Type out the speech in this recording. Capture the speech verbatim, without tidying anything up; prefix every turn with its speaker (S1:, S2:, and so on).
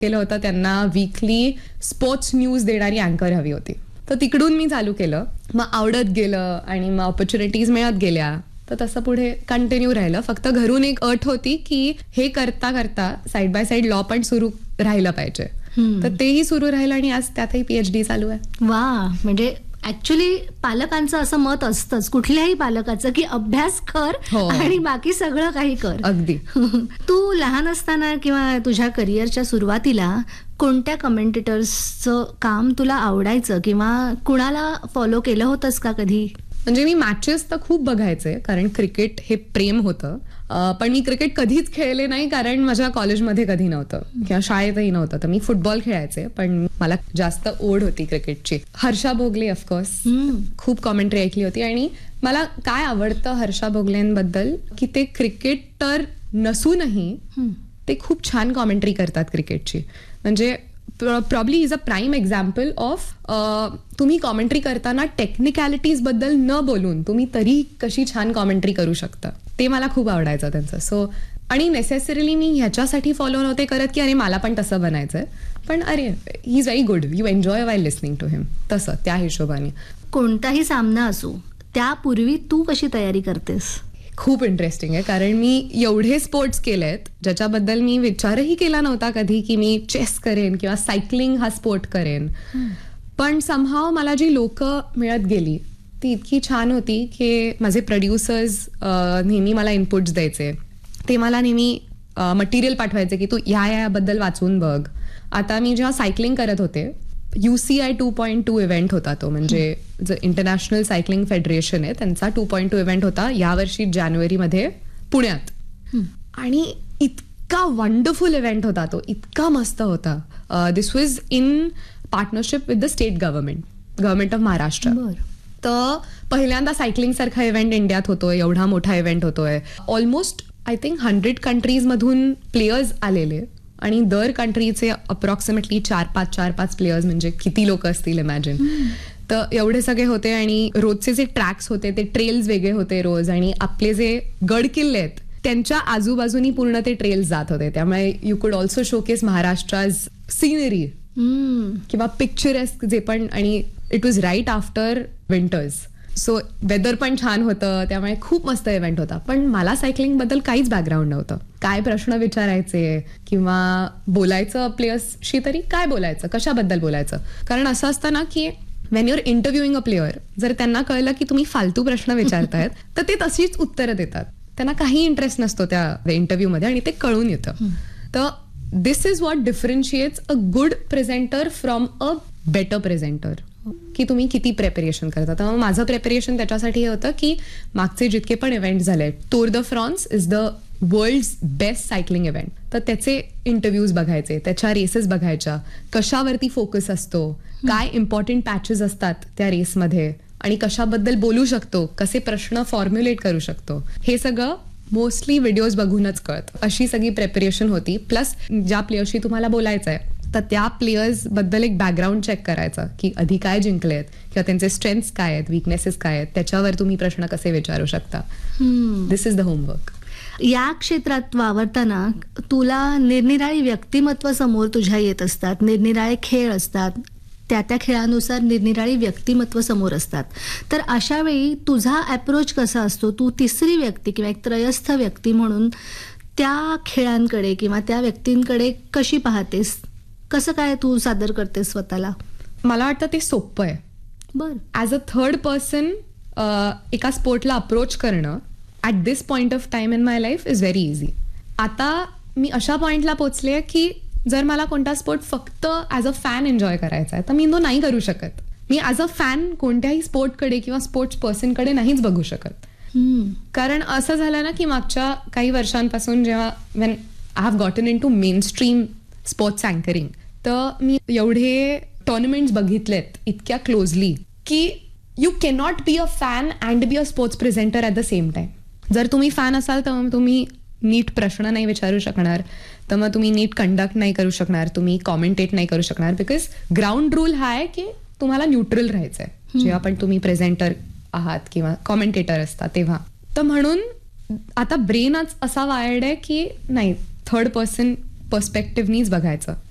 S1: केलं होतं त्यांना वीकली स्पोर्ट्स न्यूज देणारी अँकर हवी होती. तर तिकडून मी चालू केलं. मग आवडत गेलं आणि मग ऑपॉर्च्युनिटीज मिळत गेल्या. तर तसं पुढे कंटिन्यू राहिलं. फक्त घरून एक अट होती की हे करता करता साईड बाय साईड लॉ पण सुरू राहिलं पाहिजे. तर तेही सुरू राहिलं आणि आज त्यातही पीएचडी चालू आहे.
S2: वा, म्हणजे ऍक्च्युली पालकांचं असं मत असतंच, कुठल्याही पालकाचं, की अभ्यास कर आणि बाकी सगळं काही कर.
S1: अगदी.
S2: तू लहान असताना किंवा तुझ्या करिअरच्या सुरुवातीला कोणत्या कमेंटेटर्सचं काम तुला आवडायचं किंवा कुणाला फॉलो केलं होतंस का कधी?
S1: म्हणजे मी मॅचेस तर खूप बघायचे, कारण क्रिकेट हे प्रेम होतं. पण मी क्रिकेट कधीच खेळले नाही, कारण माझ्या कॉलेजमध्ये कधी नव्हतं किंवा शाळेतही नव्हतं. तर मी फुटबॉल खेळायचे, पण मला जास्त ओढ होती क्रिकेटची. हर्षा भोगले ऑफकोर्स, खूप कॉमेंट्री ऐकली होती. आणि मला काय आवडतं हर्षा भोगलेंबद्दल, की ते क्रिकेटर नसूनही ते खूप छान कॉमेंट्री करतात क्रिकेटची. म्हणजे probably is a prime example of तुम्ही कॉमेंट्री करताना टेक्निकॅलिटीज बद्दल न बोलून तुम्ही तरी कशी छान कॉमेंट्री करू शकता. ते मला खूप आवडायचं त्यांचं. सो आणि नेसेसरीली मी ह्याच्यासाठी फॉलो नव्हते करत की अरे मला पण तसं बनायचंय, पण अरे he is very good, you enjoy while listening to हिम, तसं त्या हिशोबाने.
S2: कोणताही सामना असो त्यापूर्वी तू कशी तयारी करतेस?
S1: खूप इंटरेस्टिंग आहे, कारण मी एवढे स्पोर्ट्स केलेत ज्याच्याबद्दल मी विचारही केला नव्हता कधी की मी चेस करेन किंवा सायकलिंग हा स्पोर्ट करेन. पण समहाव मला जी लोक मिळत गेली ती इतकी छान होती की माझे प्रोड्युसर्स नेहमी मला इनपुट्स द्यायचे. ते मला नेहमी मटेरियल पाठवायचे की तू या याबद्दल वाचून बघ. आता मी जेव्हा सायकलिंग करत होते, युसीआय टू पॉईंट टू इव्हेंट होता तो, म्हणजे जो इंटरनॅशनल सायकलिंग फेडरेशन आहे त्यांचा टू पॉईंट टू इव्हेंट होता यावर्षी जानेवारीमध्ये पुण्यात. आणि इतका वंडरफुल इव्हेंट होता तो, इतका मस्त होता. दिस was in partnership with the state government government of Maharashtra. तर पहिल्यांदा सायकलिंग सारखा इव्हेंट इंडियात होतोय, एवढा मोठा इव्हेंट होतोय. Almost I think hundred countries मधून प्लेयर्स आलेले आणि दर कंट्रीचे अप्रॉक्सिमेटली चार पाच चार पाच प्लेयर्स, म्हणजे किती लोक असतील इमॅजिन. तर एवढे सगळे होते आणि रोजचे जे ट्रॅक्स होते ते ट्रेल्स वेगळे होते रोज, आणि आपले जे गड किल्ले आहेत त्यांच्या आजूबाजूनी पूर्ण ते ट्रेल्स जात होते. त्यामुळे यू कुड ऑल्सो शोकेस महाराष्ट्राज सिनरी किंवा पिक्चरेस्क जे पण. आणि it was right after winters, so whether पण छान होतं, त्यामुळे खूप मस्त इव्हेंट होता. पण मला सायकलिंग बद्दल काहीच बॅकग्राऊंड नव्हतं. काय प्रश्न विचारायचे किंवा बोलायचं प्लेयर्सशी तरी काय बोलायचं, कशाबद्दल बोलायचं. कारण असं असतं ना की वेन युअर इंटरव्ह्युइंग अ प्लेअर, जर त्यांना कळलं की तुम्ही फालतू प्रश्न विचारतायत तर ते तशीच उत्तरं देतात. त्यांना काही इंटरेस्ट नसतो त्या इंटरव्ह्यूमध्ये आणि ते कळून येतं. तर दिस is what डिफरन्शिएट्स a good presenter from a better presenter, की तुम्ही किती प्रेपरेशन करता. तर माझं प्रेपरेशन त्याच्यासाठी हे होतं की मागचे जितके पण इव्हेंट झाले, tour the France is the world's best cycling event, तर त्याचे इंटरव्ह्यूज बघायचे, त्याच्या रेसेस बघायच्या, कशावरती फोकस असतो, काय इम्पॉर्टंट पॅचेस असतात त्या रेसमध्ये आणि कशाबद्दल बोलू शकतो, कसे प्रश्न फॉर्म्युलेट करू शकतो, हे सगळं मोस्टली व्हिडिओज बघूनच कळतं. अशी सगळी प्रेपरेशन होती. प्लस ज्या प्लेयरशी तुम्हाला बोलायचं आहे तर त्या प्लेयर्स बद्दल एक बॅकग्राऊंड चेक करायचा की आधी काय जिंकलेत किंवा त्यांचे स्ट्रेंथ्स काय आहेत, विकनेसेस काय आहेत, त्याच्यावर तुम्ही प्रश्न कसे विचारू शकता. दिस इज द होमवर्क.
S2: या क्षेत्रात वावरताना तुला निरनिराळी व्यक्तिमत्व समोर तुझ्या येत असतात, निरनिराळे खेळ असतात, त्या त्या खेळानुसार निरनिराळी व्यक्तिमत्व समोर असतात. तर अशा वेळी तुझा अप्रोच कसा असतो? तू तिसरी व्यक्ती किंवा एक त्रयस्थ व्यक्ती म्हणून त्या खेळांकडे किंवा त्या व्यक्तींकडे कशी पाहतेस? कसं काय तू सादर करतेस स्वतःला?
S1: मला वाटतं ते सोपं आहे.
S2: बरं.
S1: ॲज अ थर्ड पर्सन एका स्पोर्टला अप्रोच करणं at this point of time in my life is very easy. आता मी अशा पॉइंटला पोचले की जर मला कोणता स्पोर्ट फक्त ॲज अ फॅन एन्जॉय करायचा आहे तर मी तो नाही करू शकत. मी ॲज अ फॅन कोणत्याही स्पोर्टकडे किंवा स्पोर्ट्स पर्सनकडे नाहीच बघू शकत. कारण असं झालं ना की मागच्या काही वर्षांपासून जेव्हा when I have gotten in to main stream sports anchoring, तर मी एवढे टुर्नामेंट्स बघितलेत इतक्या क्लोजली की you cannot be a fan and be a sports presenter at the same time. जर तुम्ही फॅन असाल तर मग तुम्ही नीट प्रश्न नाही विचारू शकणार, तर मग तुम्ही नीट कंडक्ट नाही करू शकणार, तुम्ही कॉमेंटेट नाही करू शकणार. बिकॉज ग्राउंड रूल हा आहे की तुम्हाला न्यूट्रल राहायचं आहे जेव्हा पण तुम्ही प्रेझेंटर आहात किंवा कॉमेंटेटर असता तेव्हा. तर म्हणून आता ब्रेनच असा वायर्ड आहे की नाही, थर्ड पर्सन पर्स्पेक्टिव्हनीच बघायचं.